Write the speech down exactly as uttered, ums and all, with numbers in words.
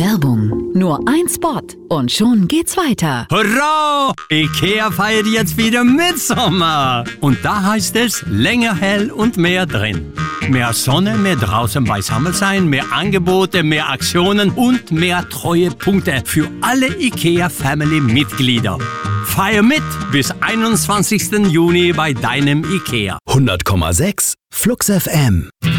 Werbung. Nur ein Spot und schon geht's weiter. Hurra! IKEA feiert jetzt wieder Mitsommer. Und da heißt es länger hell und mehr drin. Mehr Sonne, mehr draußen beisammen sein, mehr Angebote, mehr Aktionen und mehr Treuepunkte für alle IKEA-Family-Mitglieder. Feier mit bis einundzwanzigsten Juni bei deinem IKEA. hundert Komma sechs Flux F M.